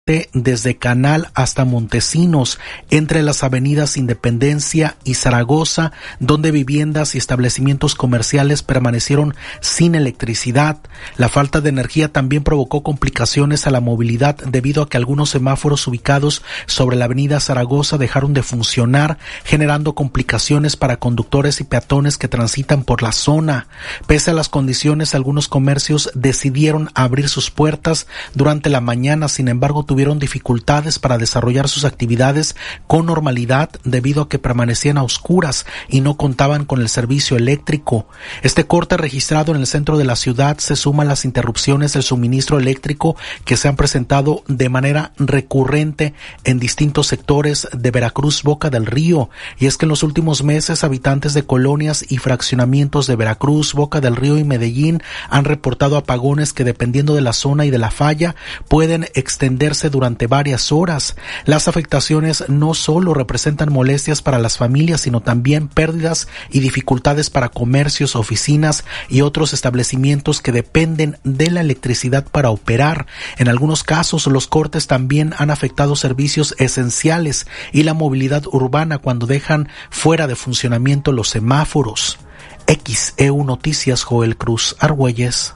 desde Canal hasta Montesinos, entre las avenidas Independencia y Zaragoza, donde viviendas y establecimientos comerciales permanecieron sin electricidad. La falta de energía también provocó complicaciones a la movilidad debido a que algunos semáforos ubicados sobre la avenida Zaragoza dejaron de funcionar, generando complicaciones para conductores y peatones que transitan por la zona. Pese a las condiciones, algunos comercios decidieron abrir sus puertas durante la mañana, sin embargo, tuvieron dificultades para desarrollar sus actividades con normalidad debido a que permanecían a oscuras y no contaban con el servicio eléctrico. Este corte registrado en el centro de la ciudad se suma a las interrupciones del suministro eléctrico que se han presentado de manera recurrente en distintos sectores de Veracruz, Boca del Río. Y es que en los últimos meses, habitantes de colonias y fraccionamientos de Veracruz, Boca del Río y Medellín han reportado apagones que, dependiendo de la zona y de la falla, pueden extenderse durante varias horas. Las afectaciones no solo representan molestias para las familias, sino también pérdidas y dificultades para comercios, oficinas y otros establecimientos que dependen de la electricidad para operar. En algunos casos, los cortes también han afectado servicios esenciales y la movilidad urbana cuando dejan fuera de funcionamiento los semáforos. XEU Noticias, Joel Cruz Argüelles.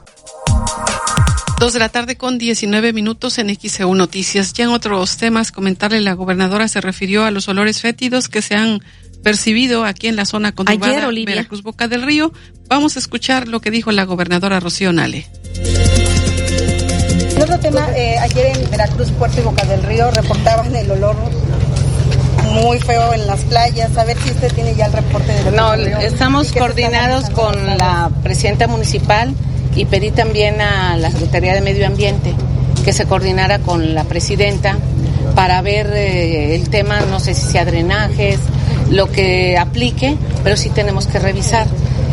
2:19 p.m. en XEU Noticias. Ya en otros temas, comentarle, la gobernadora se refirió a los olores fétidos que se han percibido aquí en la zona conurbada Veracruz, Boca del Río. Vamos a escuchar lo que dijo la gobernadora Rocío Nale. En otro tema, ayer en Veracruz, Puerto y Boca del Río reportaban el olor muy feo en las playas. A ver si usted tiene ya el reporte de No, estamos coordinados con la presidenta municipal y pedí también a la Secretaría de Medio Ambiente que se coordinara con la presidenta para ver el tema, no sé si sea drenajes, lo que aplique, pero sí tenemos que revisar.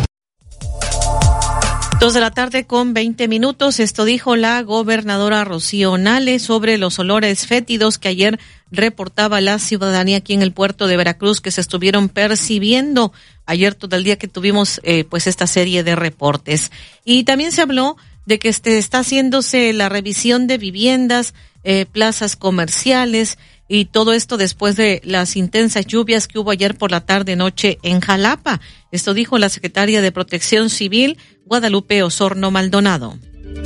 2:20 p.m. Esto dijo la gobernadora Rocío Nale sobre los olores fétidos que ayer reportaba la ciudadanía aquí en el puerto de Veracruz, que se estuvieron percibiendo ayer todo el día que tuvimos pues esta serie de reportes. Y también se habló de que está haciéndose la revisión de viviendas, plazas comerciales, y todo esto después de las intensas lluvias que hubo ayer por la tarde-noche en Jalapa. Esto dijo la secretaria de Protección Civil, Guadalupe Osorno Maldonado.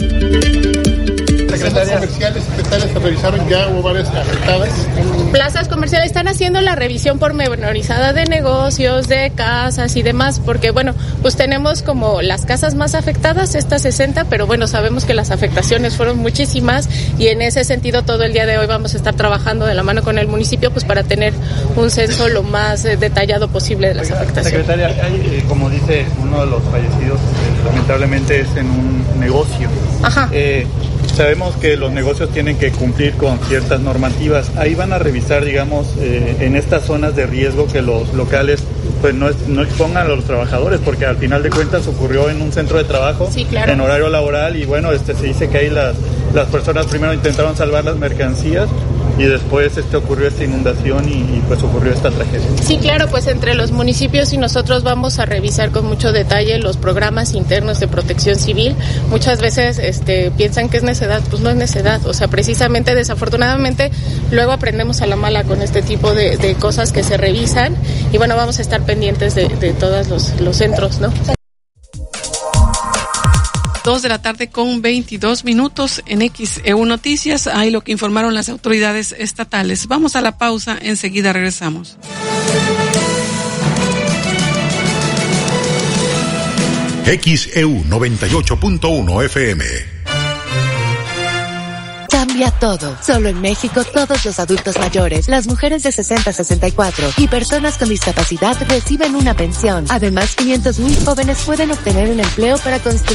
Plazas comerciales, secretarias, se revisaron ya, hubo varias afectadas. Plazas comerciales están haciendo la revisión pormenorizada de negocios, de casas y demás, porque bueno, pues tenemos como las casas más afectadas, estas 60, pero bueno, sabemos que las afectaciones fueron muchísimas y en ese sentido todo el día de hoy vamos a estar trabajando de la mano con el municipio pues para tener un censo lo más detallado posible de las afectaciones. Secretaria, hay, como dice uno de los fallecidos, lamentablemente es en un negocio. Ajá. Sabemos que los negocios tienen que cumplir con ciertas normativas. Ahí van a revisar, digamos, en estas zonas de riesgo que los locales pues no expongan a los trabajadores, porque al final de cuentas ocurrió en un centro de trabajo, sí, claro, en horario laboral, y bueno, se dice que ahí las personas primero intentaron salvar las mercancías y después ocurrió esta inundación y pues ocurrió esta tragedia. Sí, claro, pues entre los municipios y nosotros vamos a revisar con mucho detalle los programas internos de protección civil. Muchas veces piensan que es necedad, pues no es necedad, o sea, precisamente, desafortunadamente, luego aprendemos a la mala con este tipo de cosas que se revisan y bueno, vamos a estar pendientes de todos los centros, ¿no? 2:22 p.m. en XEU Noticias. Ahí lo que informaron las autoridades estatales. Vamos a la pausa, enseguida regresamos. XEU 98.1 FM. Cambia todo. Solo en México, todos los adultos mayores, las mujeres de 60 a 64 y personas con discapacidad reciben una pensión. Además, 500,000 jóvenes pueden obtener un empleo para construir